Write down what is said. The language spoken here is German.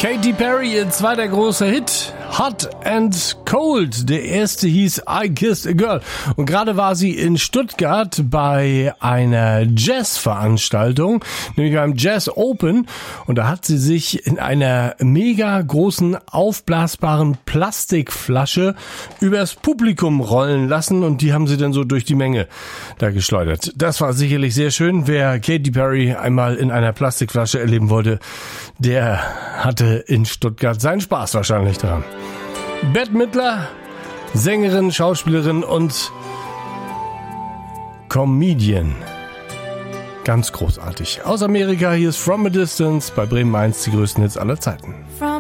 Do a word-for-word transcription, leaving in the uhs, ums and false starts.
Katy Perry, ihr zweiter großer Hit, Hot and Cold. Der erste hieß I Kissed a Girl. Und gerade war sie in Stuttgart bei einer Jazz-Veranstaltung, nämlich beim Jazz Open. Und da hat sie sich in einer mega großen, aufblasbaren Plastikflasche übers Publikum rollen lassen. Und die haben sie dann so durch die Menge da geschleudert. Das war sicherlich sehr schön. Wer Katy Perry einmal in einer Plastikflasche erleben wollte, der hatte in Stuttgart seinen Spaß wahrscheinlich dran. Bette Midler, Sängerin, Schauspielerin und Comedian. Ganz großartig. Aus Amerika, hier ist From a Distance, bei Bremen eins die größten Hits aller Zeiten. From